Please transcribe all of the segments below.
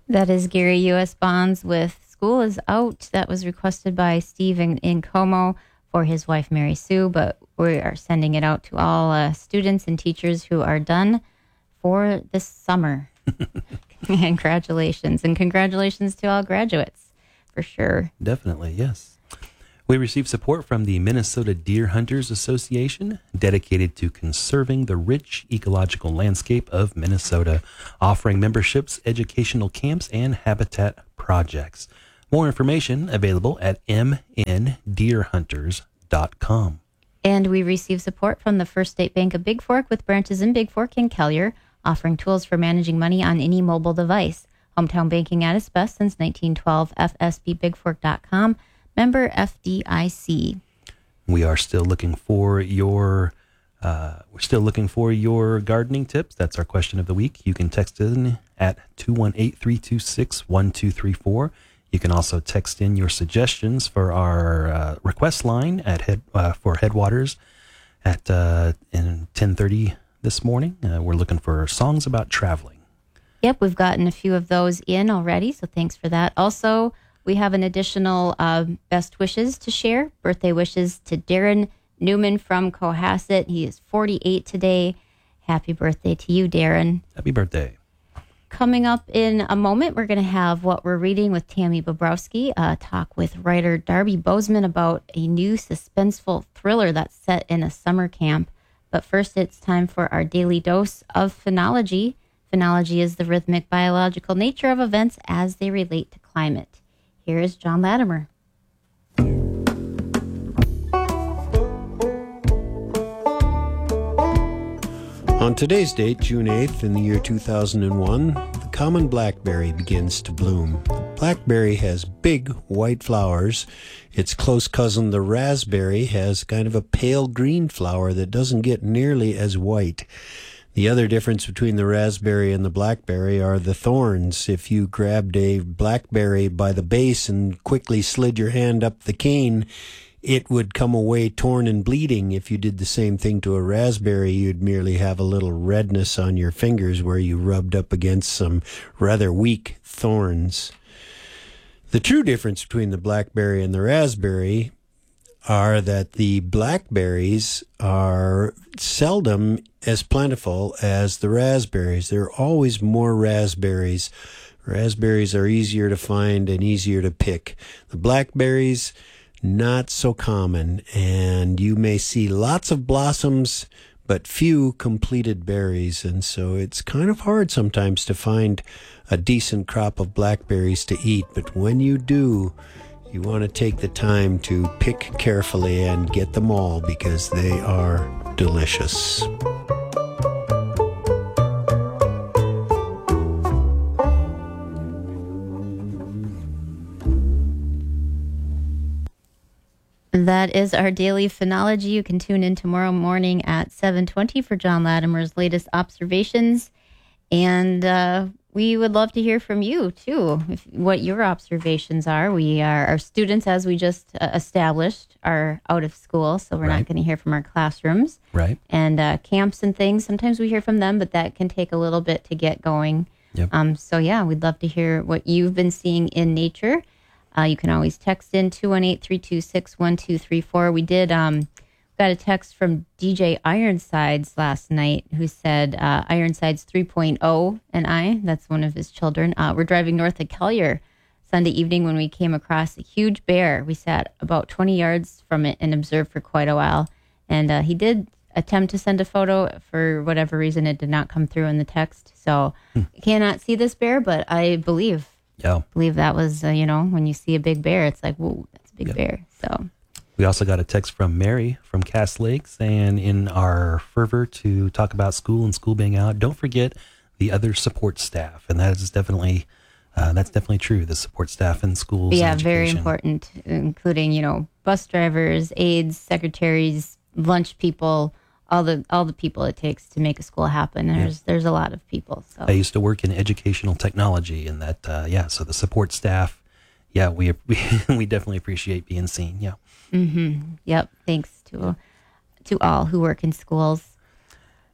That is Gary U.S. Bonds with School is Out. That was requested by Steve in Como for his wife, Mary Sue, but we are sending it out to all students and teachers who are done for this summer. Congratulations. And congratulations to all graduates, for sure. Definitely, yes. We received support from the Minnesota Deer Hunters Association, dedicated to conserving the rich ecological landscape of Minnesota, offering memberships, educational camps, and habitat projects. More information available at mndeerhunters.com. And we received support from the First State Bank of Big Fork with branches in Big Fork and Collier, offering tools for managing money on any mobile device. Hometown banking at its best since 1912, fsbbigfork.com. Member FDIC. We are still looking for your gardening tips. That's our question of the week. You can text in at 218-326-1234. You can also text in your suggestions for our request line at for Headwaters at in 10:30 this morning. We're looking for songs about traveling. Yep, we've gotten a few of those in already, so thanks for that. Also, we have an additional best wishes to share. Birthday wishes to Darren Newman from Cohasset. He is 48 today. Happy birthday to you, Darren. Happy birthday. Coming up in a moment, we're going to have What We're Reading with Tammy Bobrowski, talk with writer Darby Bozeman about a new suspenseful thriller that's set in a summer camp. But first, it's time for our daily dose of phenology. Phenology is the rhythmic biological nature of events as they relate to climate. Here is John Latimer. On today's date, June 8th, in the year 2001, the common blackberry begins to bloom. The blackberry has big white flowers. Its close cousin, the raspberry, has kind of a pale green flower that doesn't get nearly as white. The other difference between the raspberry and the blackberry are the thorns. If you grabbed a blackberry by the base and quickly slid your hand up the cane, it would come away torn and bleeding. If you did the same thing to a raspberry, you'd merely have a little redness on your fingers where you rubbed up against some rather weak thorns. The true difference between the blackberry and the raspberry are that the blackberries are seldom as plentiful as the raspberries. There are always more raspberries. Raspberries are easier to find and easier to pick. The blackberries, not so common, and you may see lots of blossoms but few completed berries, and so it's kind of hard sometimes to find a decent crop of blackberries to eat. But when you do, you want to take the time to pick carefully and get them all because they are delicious. That is our daily phenology. You can tune in tomorrow morning at 7:20 for John Latimer's latest observations. And we would love to hear from you, too, what your observations are. Our students, as we just established, are out of school, so we're not going to hear from our classrooms. Right. And camps and things, sometimes we hear from them, but that can take a little bit to get going. Yep. So, yeah, we'd love to hear what you've been seeing in nature. You can always text in 218-326-1234. We did got a text from DJ Ironsides last night who said Ironsides 3.0 and that's one of his children. We're driving north of Collier Sunday evening when we came across a huge bear. We sat about 20 yards from it and observed for quite a while. And he did attempt to send a photo. For whatever reason, it did not come through in the text. So I cannot see this bear, but I believe that was, when you see a big bear, it's like, whoa, that's a big bear. So we also got a text from Mary from Cass Lake saying, in our fervor to talk about school and school being out, don't forget the other support staff. And that is definitely, that's definitely true. The support staff in schools. Yeah, and very education. important, including, bus drivers, aides, secretaries, lunch people, all the people it takes to make a school happen. There's a lot of people. So I used to work in educational technology, and that so the support staff, we definitely appreciate being seen. Yeah. Mm-hmm. Yep. Thanks to all who work in schools.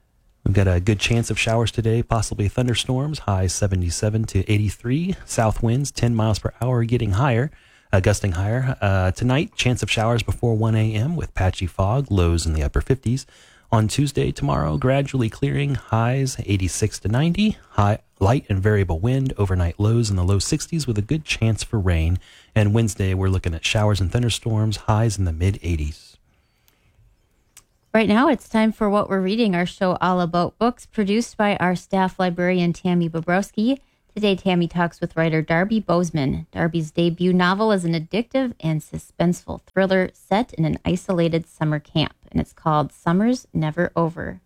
We've got a good chance of showers today, possibly thunderstorms, high 77 to 83. South winds 10 miles per hour, getting higher, gusting higher. Tonight, chance of showers before 1 a.m. with patchy fog, lows in the upper 50s. On Tuesday, tomorrow, gradually clearing, highs 86 to 90. Light and variable wind, overnight lows in the low 60s with a good chance for rain. And Wednesday, we're looking at showers and thunderstorms, highs in the mid 80s. Right now, it's time for What We're Reading, our show all about books, produced by our staff librarian, Tammy Bobrowski. Today, Tammy talks with writer Darby Bozeman. Darby's debut novel is an addictive and suspenseful thriller set in an isolated summer camp, and it's called Summer's Never Over.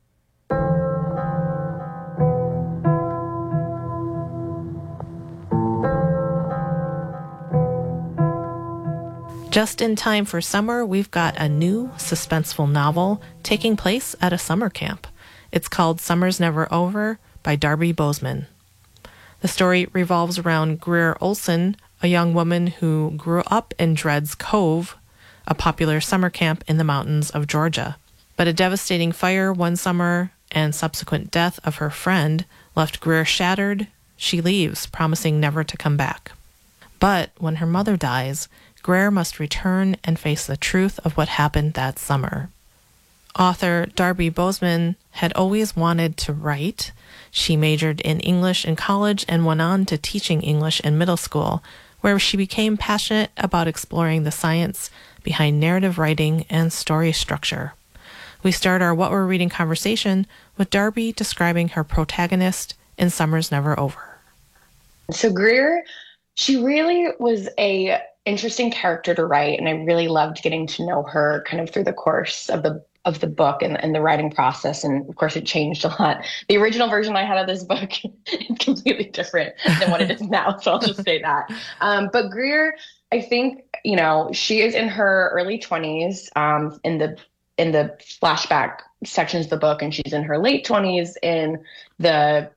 Just in time for summer, we've got a new suspenseful novel taking place at a summer camp. It's called Summer's Never Over by Darby Bozeman. The story revolves around Greer Olson, a young woman who grew up in Dredd's Cove, a popular summer camp in the mountains of Georgia. But a devastating fire one summer and subsequent death of her friend left Greer shattered. She leaves, promising never to come back. But when her mother dies, Greer must return and face the truth of what happened that summer. Author Darby Bozeman had always wanted to write. She majored in English in college and went on to teaching English in middle school, where she became passionate about exploring the science behind narrative writing and story structure. We start our What We're Reading conversation with Darby describing her protagonist in Summer's Never Over. So Greer, she really was a interesting character to write, and I really loved getting to know her kind of through the course of the book and the writing process. And of course, it changed a lot. The original version I had of this book is completely different than what it is now. So I'll just say that. But Greer, I think, she is in her early 20s in the flashback sections of the book, and she's in her late 20s in the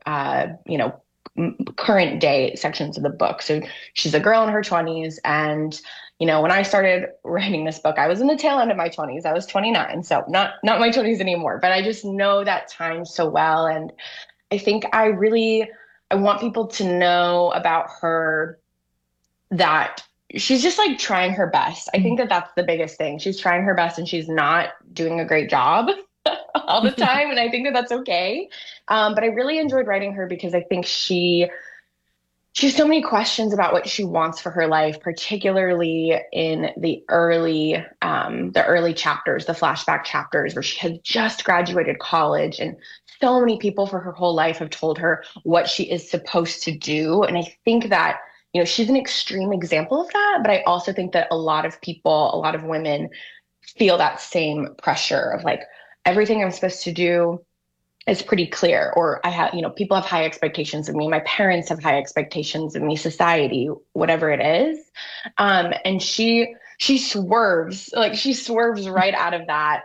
current day sections of the book. So she's a girl in her 20s. And, when I started writing this book, I was in the tail end of my 20s. I was 29. So not my 20s anymore, but I just know that time so well. And I think I want people to know about her that she's just like trying her best. I think that that's the biggest thing. She's trying her best and she's not doing a great job all the time. And I think that that's okay. But I really enjoyed writing her because I think she has so many questions about what she wants for her life, particularly in the early chapters, the flashback chapters where she has just graduated college, and so many people for her whole life have told her what she is supposed to do. And I think that, she's an extreme example of that. But I also think that a lot of people, a lot of women feel that same pressure of like, everything I'm supposed to do is pretty clear, or I have, people have high expectations of me. My parents have high expectations of me, society, whatever it is. And she swerves right out of that.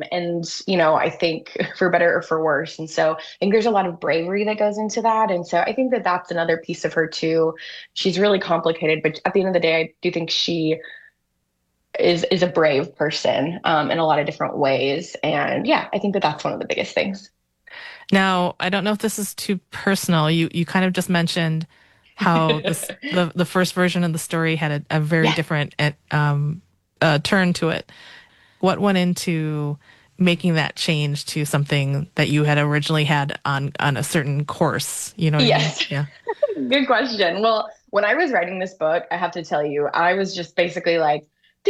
I think for better or for worse. And so I think there's a lot of bravery that goes into that. And so I think that that's another piece of her too. She's really complicated, but at the end of the day, I do think she is a brave person in a lot of different ways. And yeah, I think that that's one of the biggest things. Now, I don't know if this is too personal. You kind of just mentioned how the first version of the story had a very different turn to it. What went into making that change to something that you had originally had on a certain course? You know what I mean? Yeah. Good question. Well, when I was writing this book, I have to tell you, I was just basically like,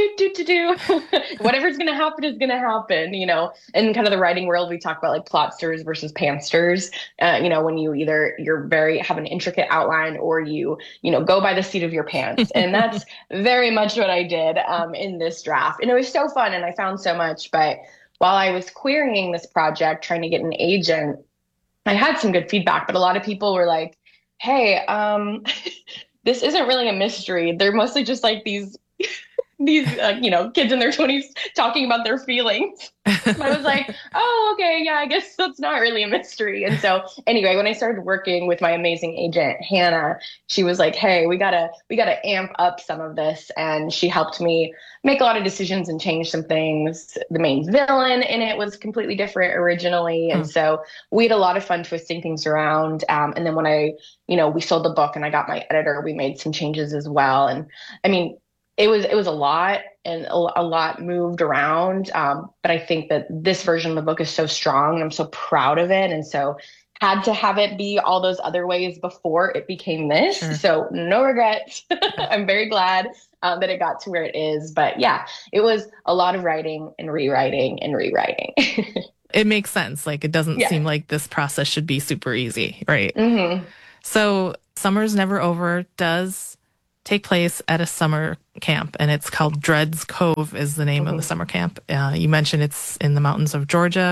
whatever's going to happen is going to happen, in kind of the writing world, we talk about like plotsters versus pantsters, when you have an intricate outline or you go by the seat of your pants. And that's very much what I did in this draft. And it was so fun and I found so much. But while I was querying this project, trying to get an agent, I had some good feedback, but a lot of people were like, hey, this isn't really a mystery. They're mostly just like these these kids in their 20s talking about their feelings. And I was like, oh, okay, yeah, I guess that's not really a mystery. And so anyway, when I started working with my amazing agent, Hannah, she was like, hey, we gotta amp up some of this. And she helped me make a lot of decisions and change some things. The main villain in it was completely different originally. And so we had a lot of fun twisting things around. And then when we sold the book and I got my editor, we made some changes as well. And I mean, it was a lot, and a lot moved around. But I think that this version of the book is so strong, and I'm so proud of it. And so had to have it be all those other ways before it became this. Sure. So no regrets. I'm very glad that it got to where it is. But yeah, it was a lot of writing and rewriting and rewriting. It makes sense. Like, it doesn't seem like this process should be super easy, right? Mm-hmm. So Summer's Never Over does take place at a summer camp, and it's called Dreads Cove is the name of the summer camp. You mentioned it's in the mountains of Georgia.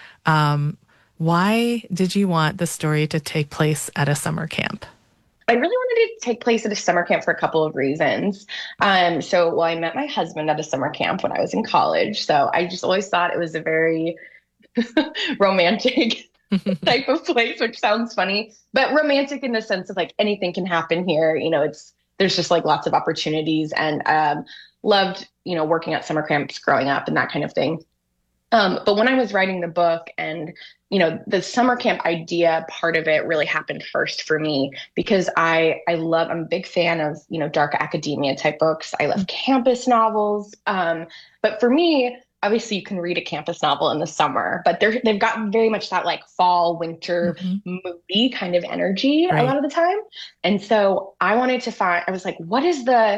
Why did you want the story to take place at a summer camp? I really wanted it to take place at a summer camp for a couple of reasons. I met my husband at a summer camp when I was in college. So I just always thought it was a very romantic type of place, which sounds funny, but romantic in the sense of like anything can happen here. There's just like lots of opportunities, and loved, working at summer camps growing up and that kind of thing. But when I was writing the book and, the summer camp idea, part of it really happened first for me because I'm a big fan of, dark academia type books. I love campus novels. But for me, obviously you can read a campus novel in the summer, but they've got very much that like fall, winter, moody kind of energy a lot of the time. And so I wanted to I was like, what is the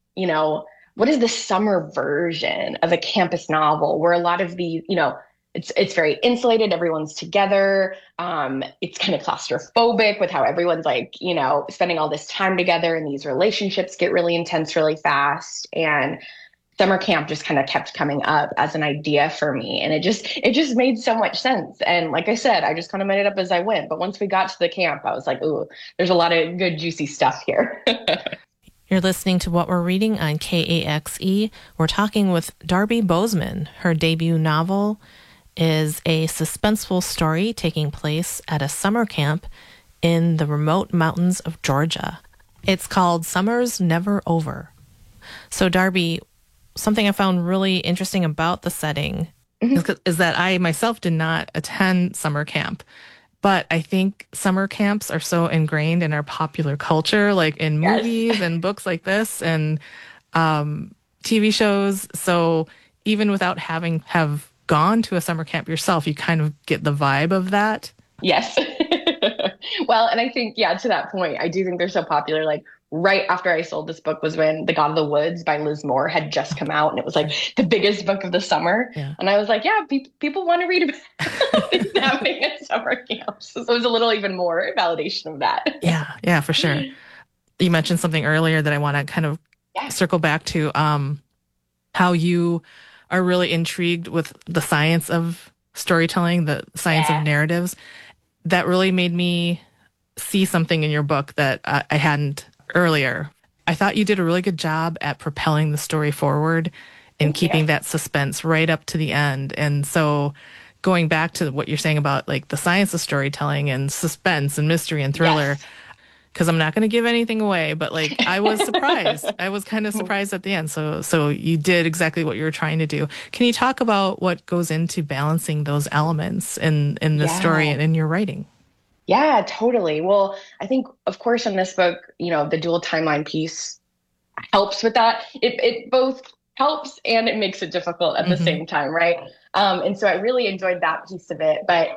summer version of a campus novel where a lot of the, it's very insulated. Everyone's together. It's kind of claustrophobic with how everyone's like, spending all this time together, and these relationships get really intense really fast. And summer camp just kind of kept coming up as an idea for me. And it just made so much sense. And like I said, I just kind of made it up as I went. But once we got to the camp, I was like, ooh, there's a lot of good, juicy stuff here. You're listening to What We're Reading on KAXE. We're talking with Darby Bozeman. Her debut novel is a suspenseful story taking place at a summer camp in the remote mountains of Georgia. It's called Summer's Never Over. So Darby, something I found really interesting about the setting is that I myself did not attend summer camp. But I think summer camps are so ingrained in our popular culture, like in movies and books like this and TV shows. So even without have gone to a summer camp yourself, you kind of get the vibe of that. Yes. Well, and I think, to that point, I do think they're so popular. Like right after I sold this book was when The God of the Woods by Liz Moore had just come out, and it was like the biggest book of the summer. Yeah. And I was like, people want to read about things happening at summer camps. So it was a little even more validation of that. Yeah, for sure. You mentioned something earlier that I want to kind of circle back to, how you are really intrigued with the science of storytelling, the science of narratives. That really made me see something in your book that I hadn't earlier. I thought you did a really good job at propelling the story forward and keeping that suspense right up to the end. And so going back to what you're saying about like the science of storytelling and suspense and mystery and thriller, because I'm not going to give anything away, but like I was surprised. I was kind of surprised at the end. So you did exactly what you were trying to do. Can you talk about what goes into balancing those elements in the story and in your writing? Yeah, totally. Well, I think, of course, in this book, the dual timeline piece helps with that. It both helps and it makes it difficult at the same time, right? And so I really enjoyed that piece of it. But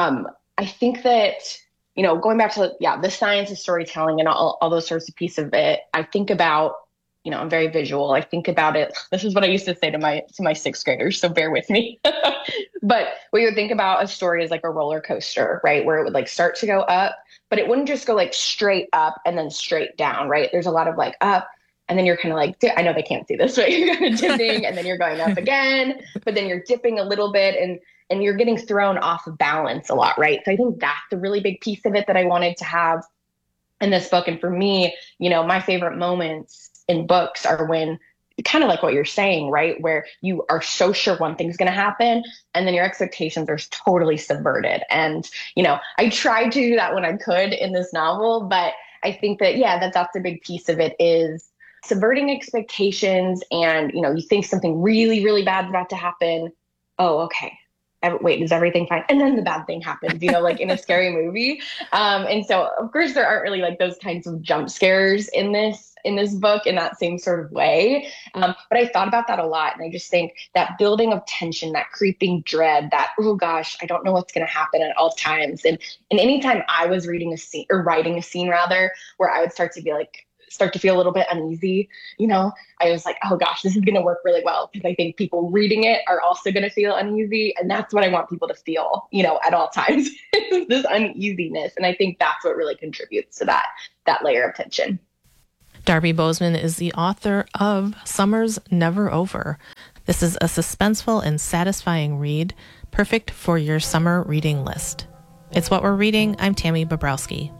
I think that, going back to, the science of storytelling and all those sorts of pieces of it, I think about, I'm very visual. I think about it. This is what I used to say to my sixth graders, so bear with me. But we would think about a story as like a roller coaster, right? Where it would like start to go up, but it wouldn't just go like straight up and then straight down, right? There's a lot of like up, and then you're kind of like, I know they can't see this, but you're kind of dipping and then you're going up again, but then you're dipping a little bit and you're getting thrown off of balance a lot, right? So I think that's a really big piece of it that I wanted to have in this book. And for me, my favorite moments in books are when kind of like what you're saying, right? Where you are so sure one thing's going to happen and then your expectations are totally subverted. And, I tried to do that when I could in this novel, but I think that, that's a big piece of it is subverting expectations. And, you think something really, really bad is about to happen. Oh, okay. Wait, is everything fine? And then the bad thing happens, like in a scary movie. And so, of course, there aren't really like those kinds of jump scares in this book in that same sort of way. But I thought about that a lot. And I just think that building of tension, that creeping dread, that, oh gosh, I don't know what's going to happen at all times. And anytime I was reading a scene or writing a scene rather, where I would start to feel a little bit uneasy, I was like, oh gosh, this is going to work really well because I think people reading it are also going to feel uneasy. And that's what I want people to feel, at all times, this uneasiness. And I think that's what really contributes to that layer of tension. Darby Bozeman is the author of Summer's Never Over. This is a suspenseful and satisfying read, perfect for your summer reading list. It's What We're Reading. I'm Tammy Bobrowski.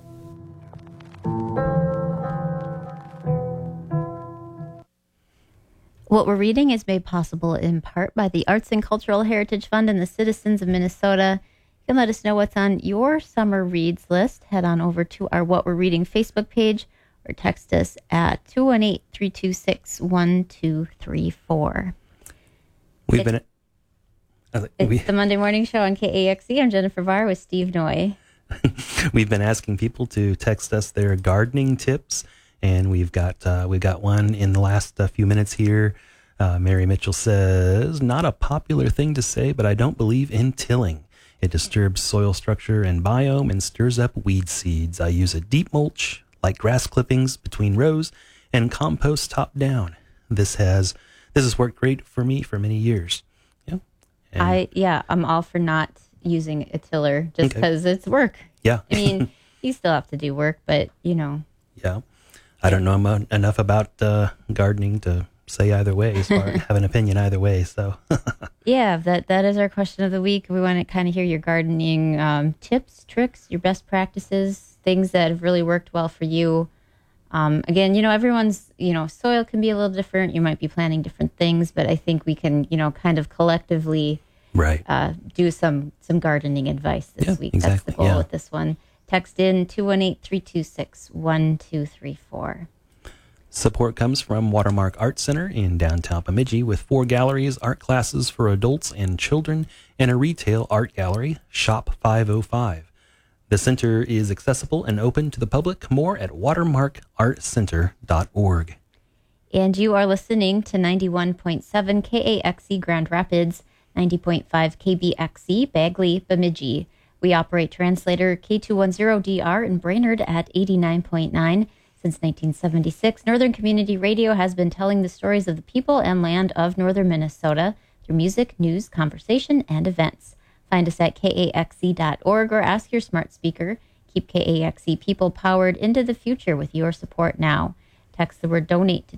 What We're Reading is made possible in part by the Arts and Cultural Heritage Fund and the citizens of Minnesota. You can let us know what's on your summer reads list. Head on over to our What We're Reading Facebook page or text us at 218-326-1234. It's the Monday Morning Show on KAXE. I'm Jennifer Varr with Steve Noy. We've been asking people to text us their gardening tips, and we've got one in the last few minutes here. Mary Mitchell says, not a popular thing to say, but I don't believe in tilling. It disturbs soil structure and biome and stirs up weed seeds. I use a deep mulch, like grass clippings between rows, and compost top down. This has worked great for me for many years. I'm all for not using a tiller just because it's work. Yeah. I mean, you still have to do work, but Yeah. I don't know enough about gardening to say either way, so I have an opinion either way. So yeah, that is our question of the week. We want to kind of hear your gardening tips, tricks, your best practices, things that have really worked well for you. Again, everyone's, soil can be a little different. You might be planting different things, but I think we can, kind of collectively do some gardening advice this week. Exactly. That's the goal with this one. Text in 218-326-1234. Support comes from Watermark Art Center in downtown Bemidji with 4 galleries, art classes for adults and children, and a retail art gallery, Shop 505. The center is accessible and open to the public. More at watermarkartcenter.org. And you are listening to 91.7 KAXE Grand Rapids, 90.5 KBXE Bagley, Bemidji. We operate translator K210DR in Brainerd at 89.9. Since 1976, Northern Community Radio has been telling the stories of the people and land of northern Minnesota through music, news, conversation, and events. Find us at kaxe.org or ask your smart speaker. Keep KAXE people powered into the future with your support now. Text the word donate to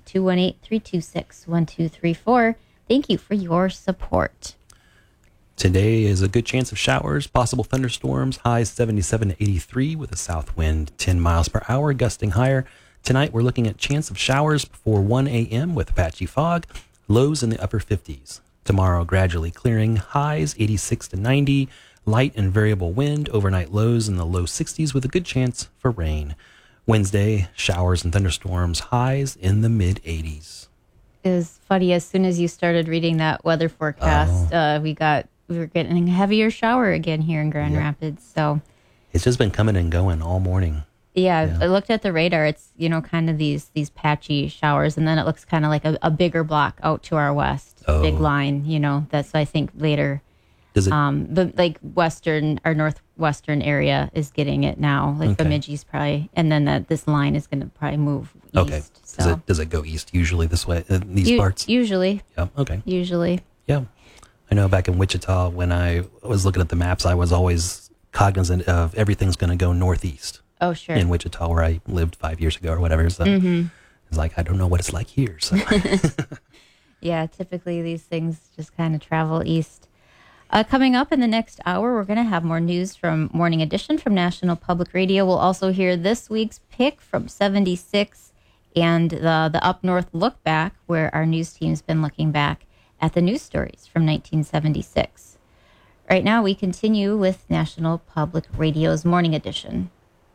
218-326-1234. Thank you for your support. Today is a good chance of showers, possible thunderstorms, highs 77 to 83 with a south wind 10 miles per hour, gusting higher. Tonight we're looking at chance of showers before 1 a.m. with patchy fog, lows in the upper 50s. Tomorrow gradually clearing, highs 86 to 90, light and variable wind, overnight lows in the low 60s with a good chance for rain. Wednesday, showers and thunderstorms, highs in the mid 80s. It was funny, as soon as you started reading that weather forecast, we were getting a heavier shower again here in Grand Rapids. So it's just been coming and going all morning. Yeah, I looked at the radar. It's, kind of these patchy showers, and then it looks kind of like a bigger block out to our west, big line, that's, I think, later. Does it? Our northwestern area is getting it now. Bemidji's probably, and then this line is going to probably move east. Okay. So. Does it go east usually this way, these parts? Usually. Yeah, okay. Usually. Yeah. I know back in Wichita, when I was looking at the maps, I was always cognizant of everything's going to go northeast. Oh, sure. In Wichita, where I lived 5 years ago or whatever. So it's like, I don't know what it's like here. So. Yeah, typically these things just kind of travel east. Coming up in the next hour, we're going to have more news from Morning Edition from National Public Radio. We'll also hear this week's pick from 76 and the Up North Look Back, where our news team's been looking back at the news stories from 1976. Right now, we continue with National Public Radio's Morning Edition.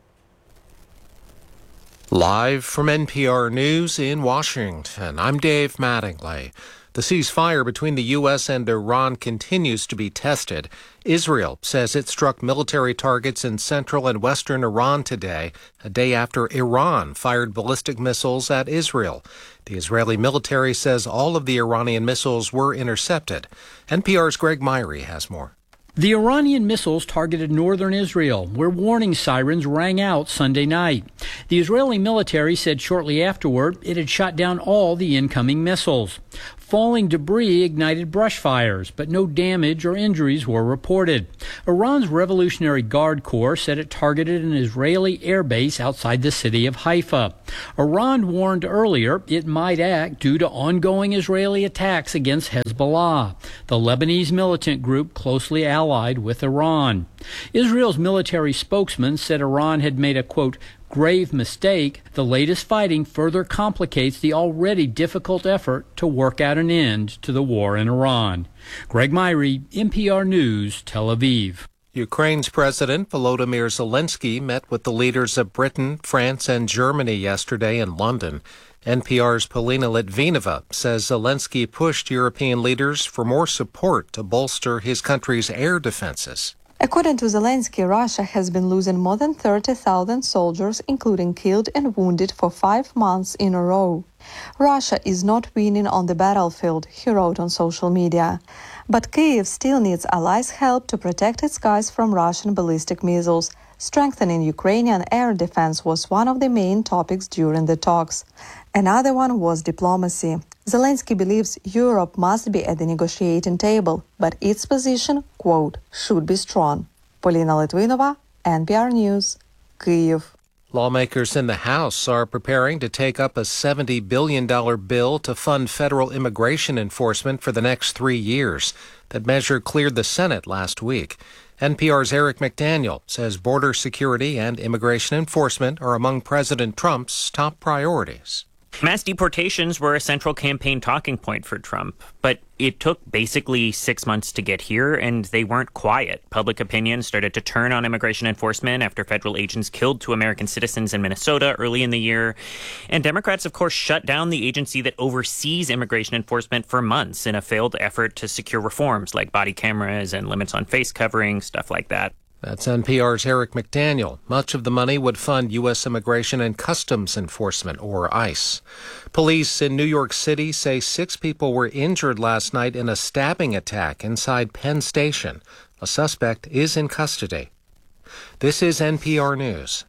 Live from NPR News in Washington, I'm Dave Mattingly. The ceasefire between the U.S. and Iran continues to be tested. Israel says it struck military targets in central and western Iran today, a day after Iran fired ballistic missiles at Israel. The Israeli military says all of the Iranian missiles were intercepted. NPR's Greg Myrie has more. The Iranian missiles targeted northern Israel, where warning sirens rang out Sunday night. The Israeli military said shortly afterward it had shot down all the incoming missiles. Falling debris ignited brush fires, but no damage or injuries were reported. Iran's Revolutionary Guard Corps said it targeted an Israeli airbase outside the city of Haifa. Iran warned earlier it might act due to ongoing Israeli attacks against Hezbollah, the Lebanese militant group closely allied with Iran. Israel's military spokesman said Iran had made a, quote, grave mistake. The latest fighting further complicates the already difficult effort to work out an end to the war in Iran. Greg Myrie, NPR News, Tel Aviv. Ukraine's President Volodymyr Zelensky met with the leaders of Britain, France, and Germany yesterday in London. NPR's Polina Litvinova says Zelensky pushed European leaders for more support to bolster his country's air defenses. According to Zelensky, Russia has been losing more than 30,000 soldiers, including killed and wounded, for 5 months in a row. Russia is not winning on the battlefield, he wrote on social media. But Kyiv still needs allies' help to protect its skies from Russian ballistic missiles. Strengthening Ukrainian air defense was one of the main topics during the talks. Another one was diplomacy. Zelensky believes Europe must be at the negotiating table, but its position, quote, should be strong. Polina Litvinova, NPR News, Kyiv. Lawmakers in the House are preparing to take up a $70 billion bill to fund federal immigration enforcement for the next 3 years. That measure cleared the Senate last week. NPR's Eric McDaniel says border security and immigration enforcement are among President Trump's top priorities. Mass deportations were a central campaign talking point for Trump, but it took basically 6 months to get here, and they weren't quiet. Public opinion started to turn on immigration enforcement after federal agents killed 2 American citizens in Minnesota early in the year. And Democrats, of course, shut down the agency that oversees immigration enforcement for months in a failed effort to secure reforms like body cameras and limits on face covering, stuff like that. That's NPR's Eric McDaniel. Much of the money would fund U.S. Immigration and Customs Enforcement, or ICE. Police in New York City say 6 people were injured last night in a stabbing attack inside Penn Station. A suspect is in custody. This is NPR News.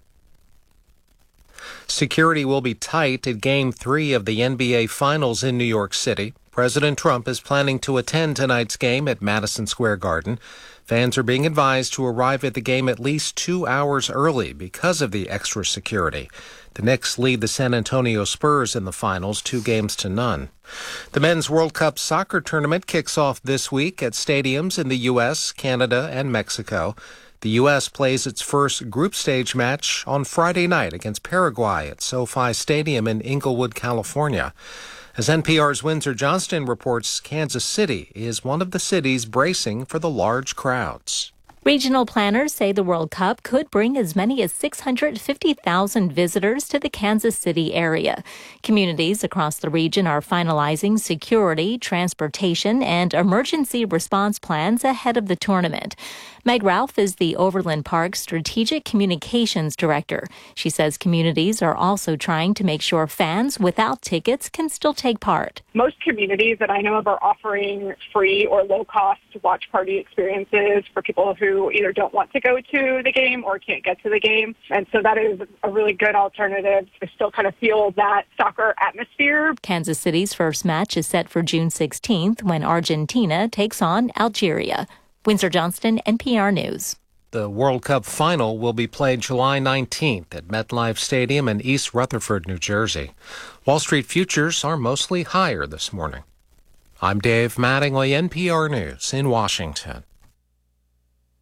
Security will be tight at Game 3 of the NBA Finals in New York City. President Trump is planning to attend tonight's game at Madison Square Garden. Fans are being advised to arrive at the game at least 2 hours early because of the extra security. The Knicks lead the San Antonio Spurs in the finals 2-0. The Men's World Cup soccer tournament kicks off this week at stadiums in the U.S., Canada, and Mexico. The U.S. plays its first group stage match on Friday night against Paraguay at SoFi Stadium in Inglewood, California. As NPR's Windsor Johnston reports, Kansas City is one of the cities bracing for the large crowds. Regional planners say the World Cup could bring as many as 650,000 visitors to the Kansas City area. Communities across the region are finalizing security, transportation, and emergency response plans ahead of the tournament. Meg Ralph is the Overland Park Strategic Communications Director. She says communities are also trying to make sure fans without tickets can still take part. Most communities that I know of are offering free or low-cost watch party experiences for people who either don't want to go to the game or can't get to the game. And so that is a really good alternative to still kind of feel that soccer atmosphere. Kansas City's first match is set for June 16th when Argentina takes on Algeria. Windsor Johnston, NPR News. The World Cup final will be played July 19th at MetLife Stadium in East Rutherford, New Jersey. Wall Street futures are mostly higher this morning. I'm Dave Mattingly, NPR News in Washington.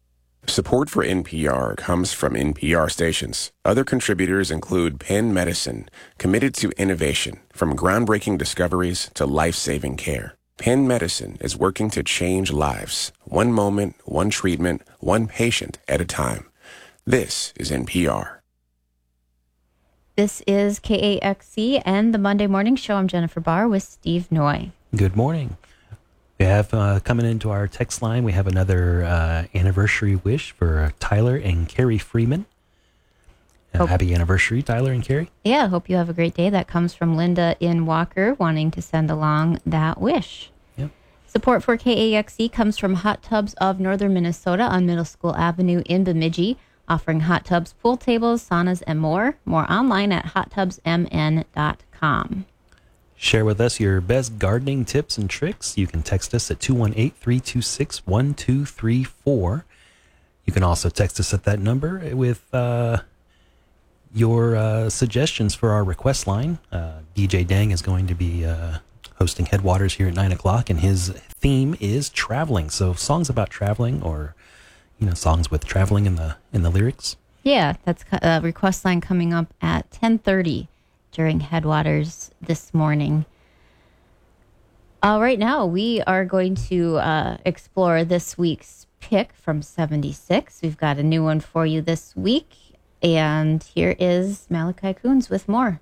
Support for NPR comes from NPR stations. Other contributors include Penn Medicine, committed to innovation, from groundbreaking discoveries to life-saving care. Penn Medicine is working to change lives, one moment, one treatment, one patient at a time. This is NPR. This is KAXC and the Monday Morning Show. I'm Jennifer Barr with Steve Noy. Good morning. We have coming into our text line, we have another anniversary wish for Tyler and Carrie Freeman. Happy anniversary, Tyler and Carrie. Yeah, hope you have a great day. That comes from Linda in Walker, wanting to send along that wish. Yep. Support for KAXC comes from Hot Tubs of Northern Minnesota on Middle School Avenue in Bemidji, offering hot tubs, pool tables, saunas, and more. More online at hottubsmn.com. Share with us your best gardening tips and tricks. You can text us at 218-326-1234. You can also text us at that number with your suggestions for our request line. DJ Dang is going to be hosting Headwaters here at 9 o'clock, and his theme is traveling. So songs about traveling, or songs with traveling in the lyrics. Yeah, that's a request line coming up at 10:30. During Headwaters this morning. Right now, we are going to explore this week's pick from 76. We've got a new one for you this week. And here is Malachi Coons with more.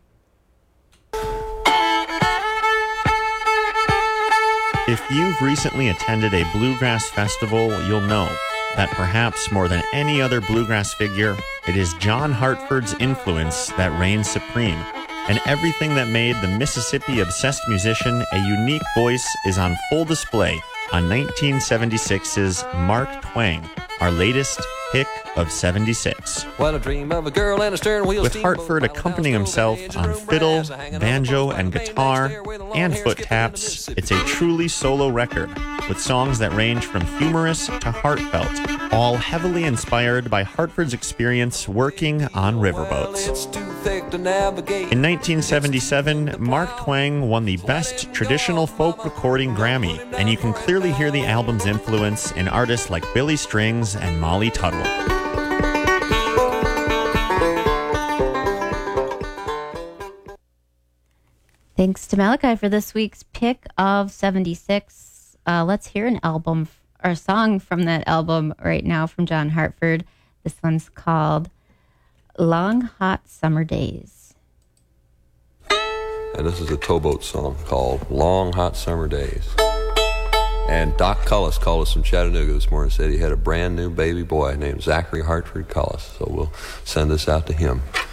If you've recently attended a bluegrass festival, you'll know that perhaps more than any other bluegrass figure, it is John Hartford's influence that reigns supreme. And everything that made the Mississippi-obsessed musician a unique voice is on full display on 1976's Mark Twang, our latest pick of 76. While I dream of a girl and a stern wheel, with Hartford accompanying himself on fiddle, banjo, and guitar, and foot taps, it's a truly solo record with songs that range from humorous to heartfelt, all heavily inspired by Hartford's experience working on riverboats. In 1977, Mark Twang won the Best Traditional Folk Recording Grammy, and you can clearly hear the album's influence in artists like Billy Strings and Molly Tuttle. Thanks to Malachi for this week's pick of 76. Let's hear an album or a song from that album right now from John Hartford. This one's called Long Hot Summer Days. And this is a towboat song called Long Hot Summer Days. And Doc Cullis called us from Chattanooga this morning and said he had a brand new baby boy named Zachary Hartford Cullis. So we'll send this out to him.